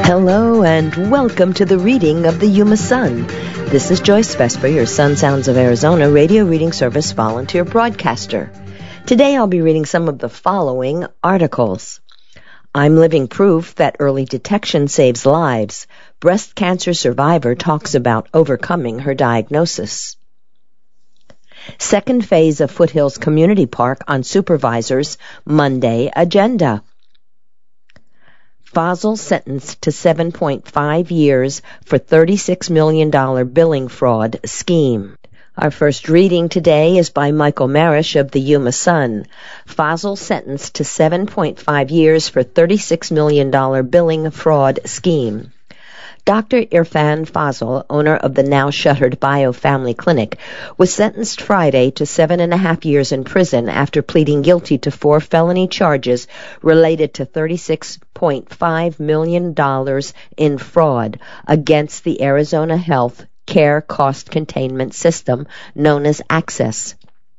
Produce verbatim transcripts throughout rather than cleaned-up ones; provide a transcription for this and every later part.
Hello and welcome to the reading of the Yuma Sun. This is Joyce Vesper, your Sun Sounds of Arizona radio reading service volunteer broadcaster. Today I'll be reading some of the following articles. I'm living proof that early detection saves lives. Breast cancer survivor talks about overcoming her diagnosis. Second phase of Foothills Community Park on supervisors, Monday agenda. Fazal sentenced to seven point five years for thirty-six million dollars billing fraud scheme. Our first reading today is by Michael Marish of the Yuma Sun. Fazal sentenced to seven point five years for thirty-six million dollars billing fraud scheme. Doctor Irfan Fazal, owner of the now-shuttered Bio Family Clinic, was sentenced Friday to seven and a half years in prison after pleading guilty to four felony charges related to thirty-six point five million dollars in fraud against the Arizona Health Care Cost Containment System, known as Access.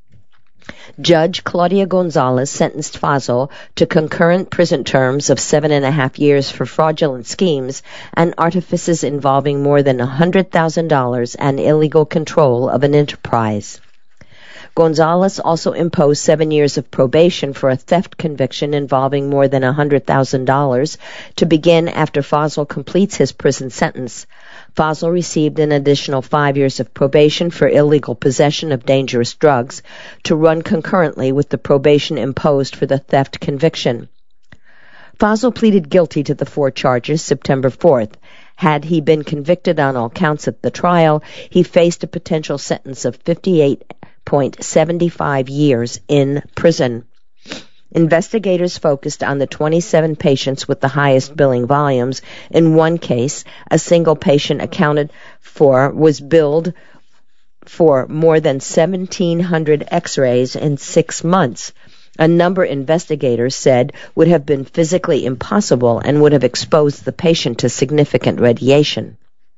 Judge Claudia Gonzalez sentenced Fazal to concurrent prison terms of seven and a half years for fraudulent schemes and artifices involving more than one hundred thousand dollars and illegal control of an enterprise. Gonzalez also imposed seven years of probation for a theft conviction involving more than one hundred thousand dollars to begin after Fazal completes his prison sentence. Fazal received an additional five years of probation for illegal possession of dangerous drugs to run concurrently with the probation imposed for the theft conviction. Fazal pleaded guilty to the four charges September fourth. Had he been convicted on all counts at the trial, he faced a potential sentence of fifty-eight point seven five years in prison. Investigators focused on the twenty-seven patients with the highest billing volumes. In one case, a single patient accounted for was billed for more than seventeen hundred x-rays in six months. A number investigators said would have been physically impossible and would have exposed the patient to significant radiation.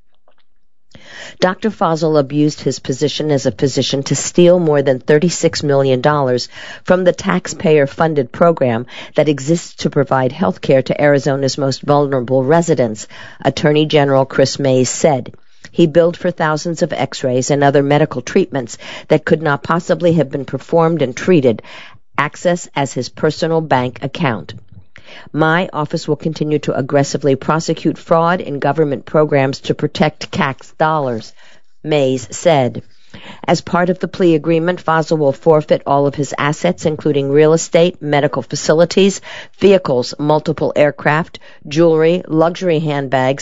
Doctor Fazal abused his position as a physician to steal more than thirty-six million dollars from the taxpayer-funded program that exists to provide health care to Arizona's most vulnerable residents, Attorney General Chris Mays said. He billed for thousands of x-rays and other medical treatments that could not possibly have been performed and treated, Access as his personal bank account. My office will continue to aggressively prosecute fraud in government programs to protect tax dollars, Mays said. As part of the plea agreement, Fazal will forfeit all of his assets, including real estate, medical facilities, vehicles, multiple aircraft, jewelry, luxury handbags,